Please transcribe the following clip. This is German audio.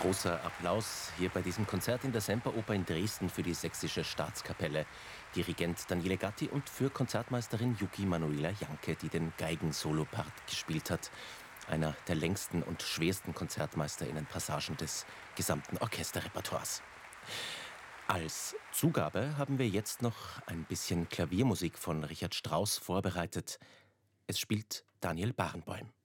Großer Applaus hier bei diesem Konzert in der Semperoper in Dresden für die Sächsische Staatskapelle, Dirigent Daniele Gatti und für Konzertmeisterin Yuki Manuela Janke, die den Geigensolopart gespielt hat. Einer der längsten und schwersten KonzertmeisterInnen-Passagen des gesamten Orchesterrepertoires. Als Zugabe haben wir jetzt noch ein bisschen Klaviermusik von Richard Strauss vorbereitet. Es spielt Daniel Barenboim.